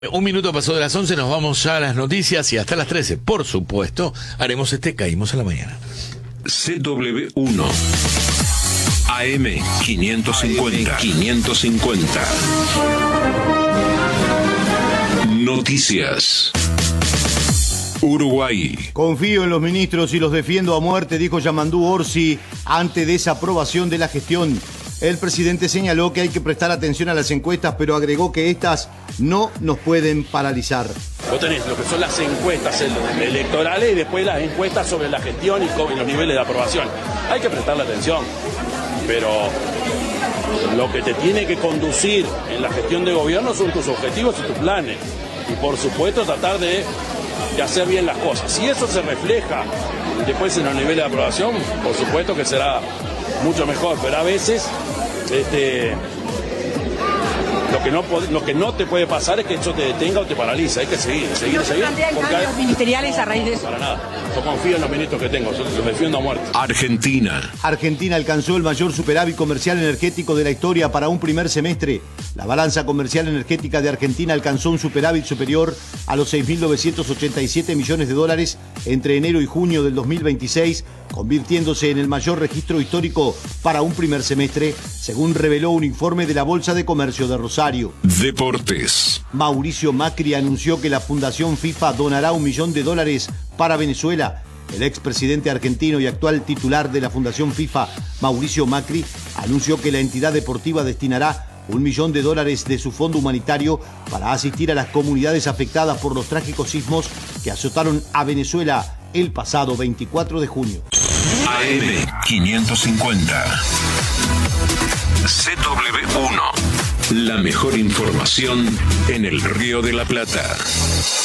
Un minuto pasó de las 11, nos vamos ya a las noticias y hasta las 13, por supuesto, haremos Caímos a la mañana. CW1 AM 550. Noticias. Uruguay. Confío en los ministros y los defiendo a muerte, dijo Yamandú Orsi ante desaprobación de la gestión. El presidente señaló que hay que prestar atención a las encuestas, pero agregó que estas no nos pueden paralizar. Vos tenés lo que son las encuestas electorales y después las encuestas sobre la gestión y los niveles de aprobación. Hay que prestarle atención, pero lo que te tiene que conducir en la gestión de gobierno son tus objetivos y tus planes. Y por supuesto tratar de hacer bien las cosas. Si eso se refleja después en los niveles de aprobación, por supuesto que será mucho mejor, pero a veces lo que no te puede pasar es que eso te detenga o te paraliza. Hay que seguir. ¿No se plantean cambios ministeriales a raíz de eso? Para nada. Yo confío en los ministros que tengo, yo los defiendo a muerte. Argentina. Argentina alcanzó el mayor superávit comercial energético de la historia para un primer semestre. La balanza comercial energética de Argentina alcanzó un superávit superior a los 6.987 millones de dólares entre enero y junio del 2026, convirtiéndose en el mayor registro histórico para un primer semestre, según reveló un informe de la Bolsa de Comercio de Rosario. Deportes. Mauricio Macri anunció que la Fundación FIFA donará $1 millón para Venezuela. El expresidente argentino y actual titular de la Fundación FIFA, Mauricio Macri, anunció que la entidad deportiva destinará $1 millón de su fondo humanitario para asistir a las comunidades afectadas por los trágicos sismos que azotaron a Venezuela el pasado 24 de junio. AM 550. CW1. La mejor información en el Río de la Plata.